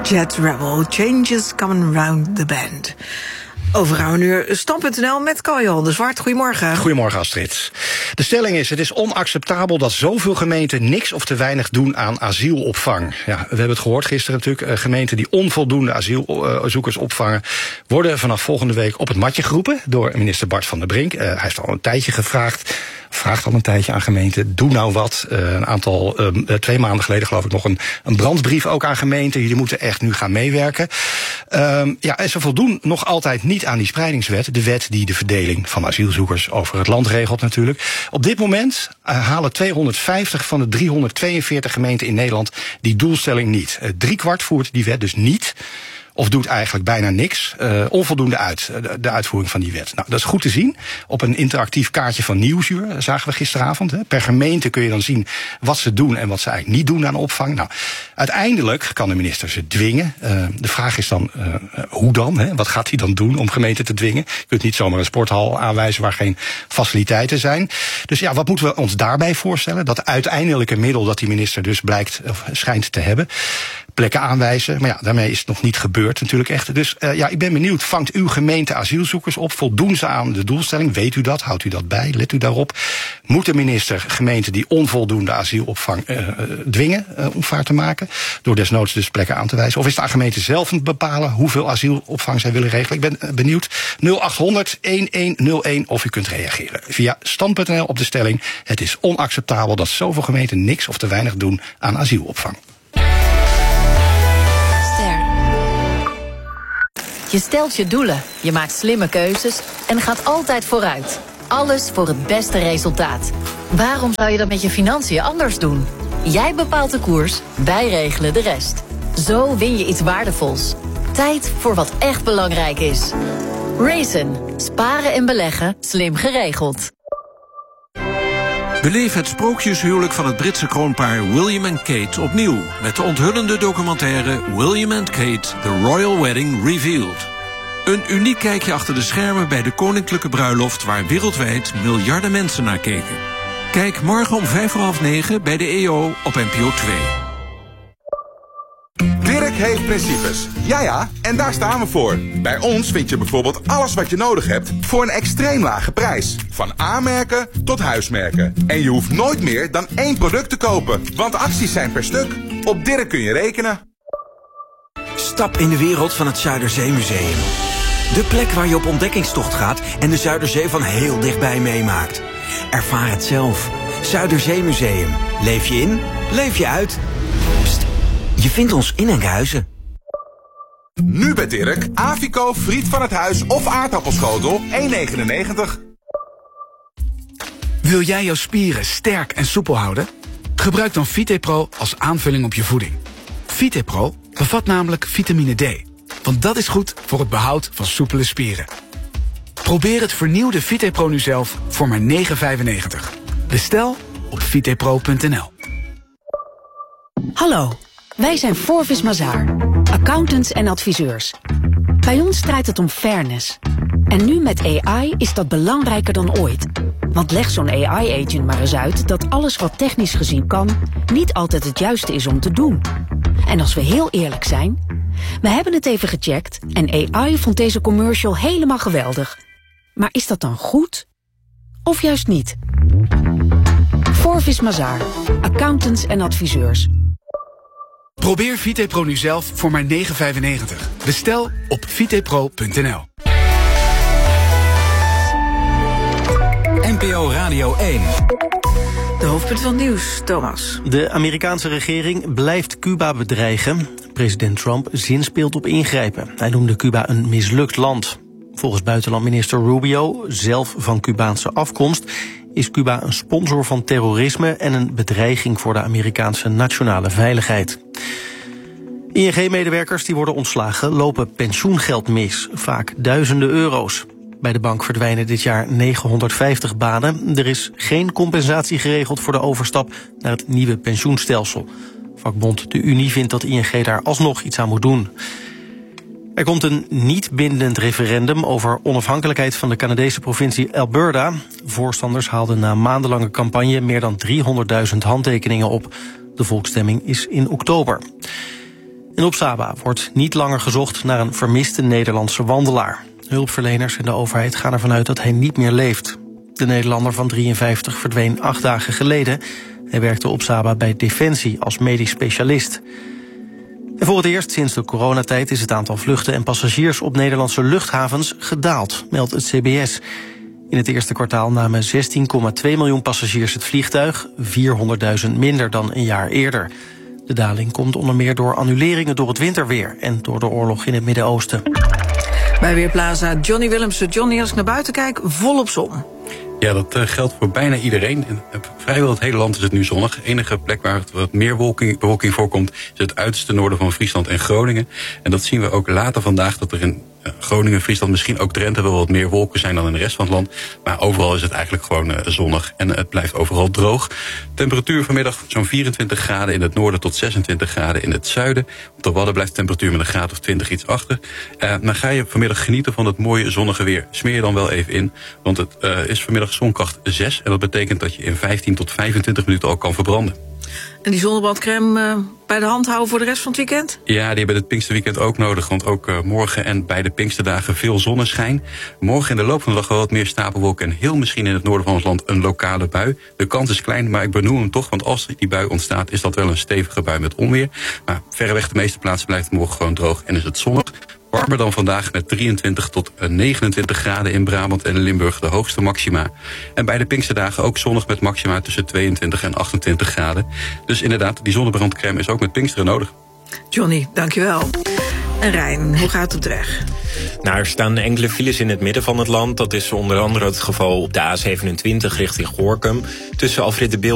Jet Rebel, Changes Coming Round the Bend. Overgaan we nu Stand.nl met Carl-Johan de Zwart. Goedemorgen. Goedemorgen, Astrid. De stelling is: het is onacceptabel dat zoveel gemeenten niks of te weinig doen aan asielopvang. Ja, we hebben het gehoord gisteren natuurlijk. Gemeenten die onvoldoende asielzoekers opvangen worden vanaf volgende week op het matje geroepen door minister Bart van der Brink. Hij heeft al een tijdje vraagt al een tijdje aan gemeenten: doe nou wat. 2 maanden geleden geloof ik nog een brandbrief ook aan gemeenten. Jullie moeten echt nu gaan meewerken. En ze voldoen nog altijd niet aan die spreidingswet. De wet die de verdeling van asielzoekers over het land regelt natuurlijk. Op dit moment halen 250 van de 342 gemeenten in Nederland die doelstelling niet. 3/4 voert die wet dus niet. Of doet eigenlijk bijna niks. Onvoldoende de uitvoering van die wet. Nou, dat is goed te zien. Op een interactief kaartje van Nieuwsuur zagen we gisteravond. Per gemeente kun je dan zien wat ze doen en wat ze eigenlijk niet doen aan opvang. Nou, uiteindelijk kan de minister ze dwingen. De vraag is dan, hoe dan? Wat gaat hij dan doen om gemeenten te dwingen? Je kunt niet zomaar een sporthal aanwijzen waar geen faciliteiten zijn. Dus ja, wat moeten we ons daarbij voorstellen? Dat uiteindelijke middel dat die minister dus schijnt te hebben. Plekken aanwijzen, maar ja, daarmee is het nog niet gebeurd natuurlijk echt. Dus ik ben benieuwd, vangt uw gemeente asielzoekers op? Voldoen ze aan de doelstelling? Weet u dat? Houdt u dat bij? Let u daarop? Moet de minister gemeenten die onvoldoende asielopvang dwingen omvaart te maken? Door desnoods dus plekken aan te wijzen? Of is het aan gemeenten zelf om te bepalen hoeveel asielopvang zij willen regelen? Ik ben benieuwd. 0800-1101 of u kunt reageren via Stand.nl op de stelling: het is onacceptabel dat zoveel gemeenten niks of te weinig doen aan asielopvang. Je stelt je doelen, je maakt slimme keuzes en gaat altijd vooruit. Alles voor het beste resultaat. Waarom zou je dat met je financiën anders doen? Jij bepaalt de koers, wij regelen de rest. Zo win je iets waardevols. Tijd voor wat echt belangrijk is. Raisin. Sparen en beleggen, slim geregeld. Beleef het sprookjeshuwelijk van het Britse kroonpaar William en Kate opnieuw met de onthullende documentaire William and Kate, The Royal Wedding Revealed. Een uniek kijkje achter de schermen bij de koninklijke bruiloft waar wereldwijd miljarden mensen naar keken. Kijk morgen om 9:05 bij de EO op NPO 2. Dirk heeft principes. Ja, en daar staan we voor. Bij ons vind je bijvoorbeeld alles wat je nodig hebt voor een extreem lage prijs. Van A-merken tot huismerken. En je hoeft nooit meer dan 1 product te kopen, want acties zijn per stuk. Op Dirk kun je rekenen. Stap in de wereld van het Zuiderzeemuseum. De plek waar je op ontdekkingstocht gaat en de Zuiderzee van heel dichtbij meemaakt. Ervaar het zelf. Zuiderzeemuseum. Leef je in, leef je uit. Pst, je vindt ons in Enkhuizen. Nu bij Dirk, Avico, friet van het huis of aardappelschotel, 1,99. Wil jij jouw spieren sterk en soepel houden? Gebruik dan VitePro als aanvulling op je voeding. VitePro bevat namelijk vitamine D, want dat is goed voor het behoud van soepele spieren. Probeer het vernieuwde VitePro nu zelf voor maar €9,95. Bestel op vitepro.nl. Hallo, wij zijn Forvis Mazars, accountants en adviseurs. Bij ons draait het om fairness. En nu met AI is dat belangrijker dan ooit. Want leg zo'n AI-agent maar eens uit dat alles wat technisch gezien kan, niet altijd het juiste is om te doen. En als we heel eerlijk zijn, we hebben het even gecheckt en AI vond deze commercial helemaal geweldig. Maar is dat dan goed? Of juist niet? Forvis Mazars, accountants en adviseurs. Probeer VitePro nu zelf voor maar €9,95. Bestel op vitepro.nl. NPO Radio 1. De hoofdpunt van nieuws, Thomas. De Amerikaanse regering blijft Cuba bedreigen. President Trump zinspeelt op ingrijpen. Hij noemde Cuba een mislukt land. Volgens buitenlandminister Rubio, zelf van Cubaanse afkomst, is Cuba een sponsor van terrorisme en een bedreiging voor de Amerikaanse nationale veiligheid. ING-medewerkers die worden ontslagen lopen pensioengeld mis, vaak duizenden euro's. Bij de bank verdwijnen dit jaar 950 banen. Er is geen compensatie geregeld voor de overstap naar het nieuwe pensioenstelsel. Vakbond De Unie vindt dat ING daar alsnog iets aan moet doen. Er komt een niet bindend referendum over onafhankelijkheid van de Canadese provincie Alberta. Voorstanders haalden na maandenlange campagne meer dan 300.000 handtekeningen op. De volksstemming is in oktober. In Opsaba wordt niet langer gezocht naar een vermiste Nederlandse wandelaar. Hulpverleners en de overheid gaan ervan uit dat hij niet meer leeft. De Nederlander van 53 verdween 8 dagen geleden. Hij werkte op Saba bij Defensie als medisch specialist. En voor het eerst sinds de coronatijd is het aantal vluchten en passagiers op Nederlandse luchthavens gedaald, meldt het CBS. In het eerste kwartaal namen 16,2 miljoen passagiers het vliegtuig, 400.000 minder dan een jaar eerder. De daling komt onder meer door annuleringen door het winterweer en door de oorlog in het Midden-Oosten. Bij Weerplaza Johnny Willemsen. Johnny, als ik naar buiten kijk, volop zon. Ja, dat geldt voor bijna iedereen. In vrijwel het hele land is het nu zonnig. De enige plek waar wat meer bewolking voorkomt is het uiterste noorden van Friesland en Groningen. En dat zien we ook later vandaag, dat er in Groningen, Friesland, misschien ook Drenthe wel wat meer wolken zijn dan in de rest van het land. Maar overal is het eigenlijk gewoon zonnig en het blijft overal droog. Temperatuur vanmiddag zo'n 24 graden in het noorden tot 26 graden in het zuiden. Op de Wadden blijft de temperatuur met een graad of 20 iets achter. Maar ga je vanmiddag genieten van het mooie zonnige weer. Smeer je dan wel even in, want het is vanmiddag zonkracht 6. En dat betekent dat je in 15 tot 25 minuten al kan verbranden. En die zonnebrandcrème bij de hand houden voor de rest van het weekend? Ja, die hebben het Pinksterweekend ook nodig. Want ook morgen en bij de Pinksterdagen veel zonneschijn. Morgen in de loop van de dag wel wat meer stapelwolken. En heel misschien in het noorden van ons land een lokale bui. De kans is klein, maar ik benoem hem toch. Want als die bui ontstaat, is dat wel een stevige bui met onweer. Maar verreweg de meeste plaatsen blijft het morgen gewoon droog en is het zonnig. Warmer dan vandaag met 23 tot 29 graden in Brabant en Limburg, de hoogste maxima. En bij de Pinksterdagen ook zonnig met maxima tussen 22 en 28 graden. Dus inderdaad, die zonnebrandcrème is ook met Pinksteren nodig. Johnny, dankjewel. En Rijn, hoe gaat het op de weg? Nou, er staan enkele files in het midden van het land. Dat is onder andere het geval op de A27 richting Gorinchem. Tussen Afrit de